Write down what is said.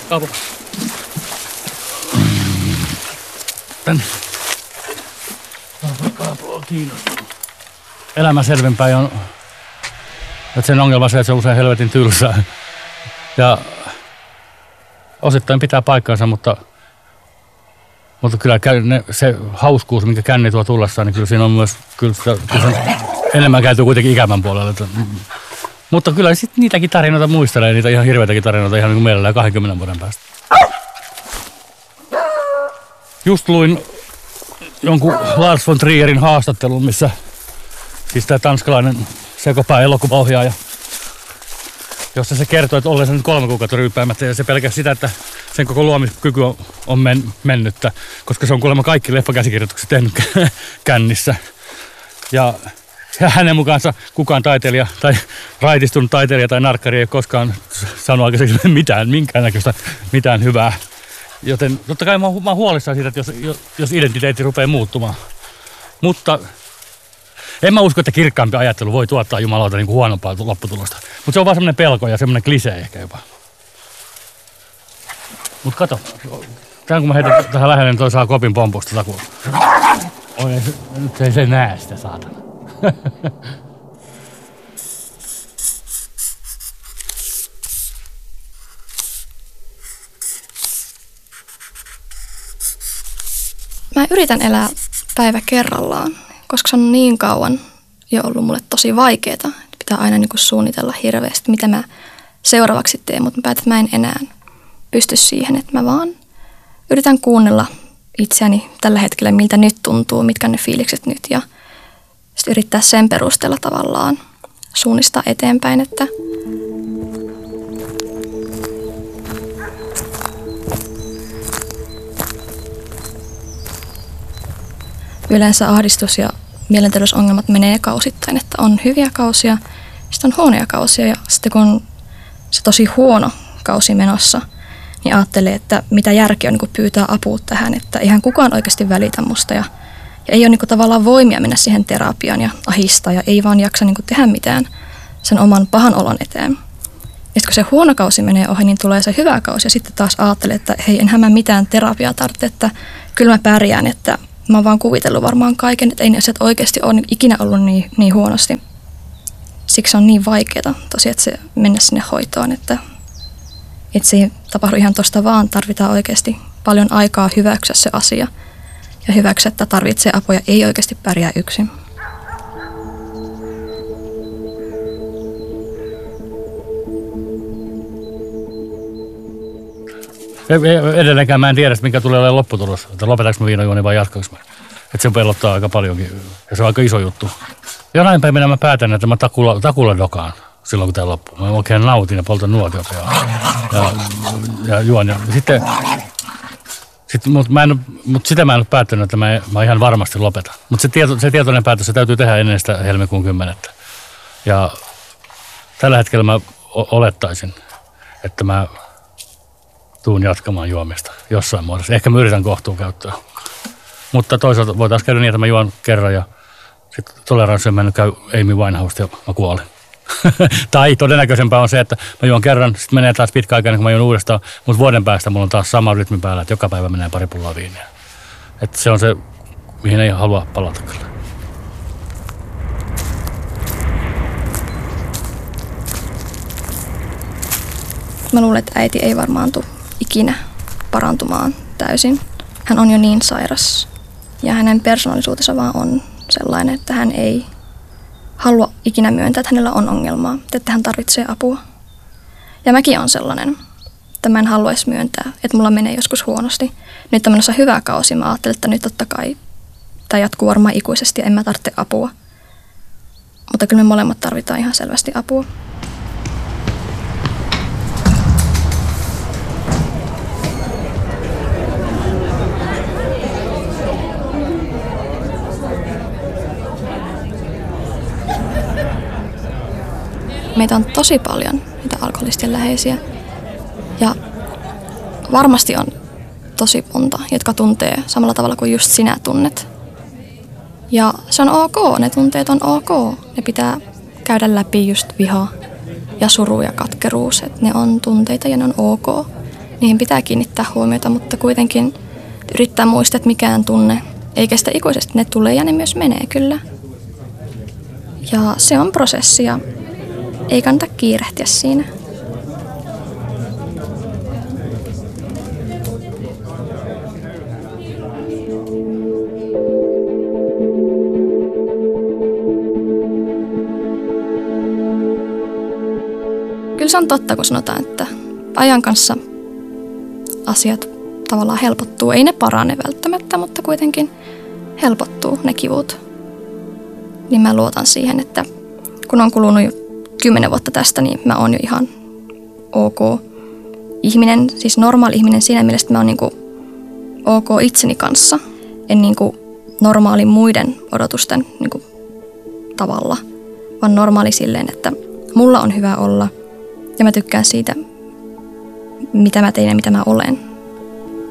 Kapu. Tänne. Kaapu on kiinnostunut. Elämä selvempää on, että sen ongelma se, että se on usein helvetin tylsää. Ja osittain pitää paikkaansa, mutta kyllä se hauskuus, minkä känni tuo tullessaan, niin kyllä siinä on myös kyllä enemmän käyty kuitenkin ikävän puolella. Mutta kyllä sitten niitäkin tarinoita muistelee, niitä ihan hirveitäkin tarinoita ihan niin kuin mielellään 20 vuoden päästä. Just luin jonkun Lars von Trierin haastattelun, missä siis tämä tanskalainen sekopää-elokuvaohjaaja, jossa se kertoo, että olleensa nyt 3 kuukautta ryyppäämättä ja se pelkää sitä, että sen koko luomiskyky on mennyttä, koska se on kuulemma kaikki leffakäsikirjoitukset tehnyt kännissä. Ja hänen mukaansa kukaan taiteilija tai raitistunut taiteilija tai narkkari ei ole koskaan sanonut aikaisemmin minkäännäköistä mitään hyvää. Joten totta kai mä oon huolissaan siitä, että jos identiteetti rupeaa muuttumaan. Mutta en mä usko, että kirkkaampi ajattelu voi tuottaa jumalauta niin kuin huonompaa lopputulosta. Mutta se on vaan semmoinen pelko ja semmoinen klisee ehkä jopa. Mutta kato, tämän kun mä heitän tähän lähelle, niin toi saa kopin pompusta takuun. Oi, nyt ei se näe sitä, saatana. Mä yritän elää päivä kerrallaan, koska se on niin kauan jo ollut mulle tosi vaikeeta. Pitää aina niin kuin suunnitella hirveästi, mitä mä seuraavaksi teen, mutta mä päätän, että mä en enää pysty siihen, että mä vaan yritän kuunnella itseäni tällä hetkellä, miltä nyt tuntuu, mitkä ne fiilikset nyt ja sitten yrittää sen perusteella tavallaan suunnistaa eteenpäin, että yleensä ahdistus ja mielenterveysongelmat menee kausittain, että on hyviä kausia, sitten on huonoja kausia ja sitten kun se tosi huono kausi menossa, niin ajattelee, että mitä järkeä on niin pyytää apua tähän, että eihän kukaan oikeasti välitä musta ja ei ole niin tavallaan voimia mennä siihen terapiaan ja ahistaa ja ei vaan jaksa niin tehdä mitään sen oman pahan olon eteen. Ja sitten kun se huono kausi menee ohi, niin tulee se hyvä kausi ja sitten taas ajattelee, että hei, enhän mä mitään terapiaa tarvitse, että kyllä mä pärjään, että mä oon vaan kuvitellut varmaan kaiken, että ei ne asiat oikeasti ole ikinä ollut niin huonosti. Siksi on niin vaikeaa tosiaan, että se mennä sinne hoitoon, että se ei tapahdu ihan tuosta vaan. Tarvitaan oikeasti paljon aikaa hyväksyä se asia ja hyväksyä, että tarvitsee apua ja ei oikeasti pärjää yksin. Edelleenkään mä en tiedä, mikä tulee olemaan lopputulos. Että lopetaanko mä viinajuoni vai jatkaanko mä. Että se pelottaa aika paljonkin ja se on aika iso juttu. Jonain päivänä mä päätän, että mä takulla dokaan silloin kun tää loppuu. Mä oikein nautin ja poltan nuotiota ja juon. Ja mutta sitä mä en ole päättänyt, että mä ihan varmasti lopetan. Mutta se tietoinen päätös se täytyy tehdä ennen sitä helmikuun 10. Ja tällä hetkellä mä olettaisin, että mä tuun jatkamaan juomista jossain muodossa. Ehkä mä yritän kohtuun käyttöä. Mutta toisaalta voi taas käydä niin, että mä juon kerran ja sitten toleranssi on mennyt käy Amy Winehouse ja mä kuolin. Tai todennäköisempää on se, että mä juon kerran, sitten menee taas pitkä aika ennen kuin mä juon uudestaan, mutta vuoden päästä mulla on taas sama rytmi päällä, että joka päivä menee pari pulloa viiniä. Että se on se, mihin ei halua palata kyllä. Mä luulen, että äiti ei varmaan tule ikinä parantumaan täysin. Hän on jo niin sairas ja hänen persoonallisuutensa vaan on sellainen, että hän ei halua ikinä myöntää, että hänellä on ongelmaa, että hän tarvitsee apua. Ja mäkin on sellainen, että mä en haluaisi myöntää, että mulla menee joskus huonosti. Nyt on menossa hyvä kausi, mä ajattelen, että nyt totta kai tämä jatkuu varmaan ikuisesti ja en mä tarvitse apua. Mutta kyllä me molemmat tarvitaan ihan selvästi apua. Meitä on tosi paljon, niitä alkoholistien läheisiä. Ja varmasti on tosi monta, jotka tuntee samalla tavalla kuin just sinä tunnet. Ja se on ok, ne tunteet on ok. Ne pitää käydä läpi just viha ja suru ja katkeruus. Että ne on tunteita ja ne on ok. niihin pitää kiinnittää huomiota, mutta kuitenkin yrittää muistaa, että mikään tunne ei kestä ikuisesti. Ne tulee ja ne myös menee kyllä. Ja se on prosessi ja ei kannata kiirehtiä siinä. Kyllä se on totta, kun sanotaan, että ajan kanssa asiat tavallaan helpottuu. Ei ne parane välttämättä, mutta kuitenkin helpottuu ne kivut. Niin mä luotan siihen, että kun on kulunut jo 10 vuotta tästä, niin mä oon jo ihan ok ihminen, siis normaali ihminen siinä mielessä, että mä oon niinku ok itseni kanssa. En niinku normaali muiden odotusten niinku tavalla, vaan normaali silleen, että mulla on hyvä olla ja mä tykkään siitä, mitä mä teen ja mitä mä olen.